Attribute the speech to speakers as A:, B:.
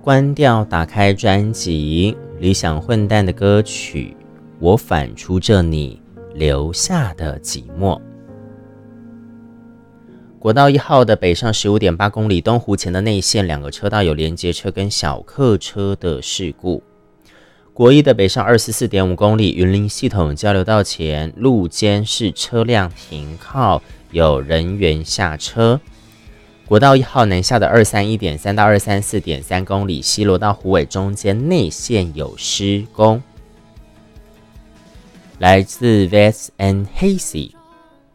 A: 关掉打开专辑，理想混蛋的歌曲我反出这你留下的寂寞。国道1号的北上 15.8 公里东湖前的内线2个车道有连接车跟小客车的事故。国一的北上 24.5 公里云林系统交流道前路肩是车辆停靠，有人员下车。国道1号南下的 231.3 到 234.3 公里西螺到虎尾中间内线有施工。来自 Vets and Hazy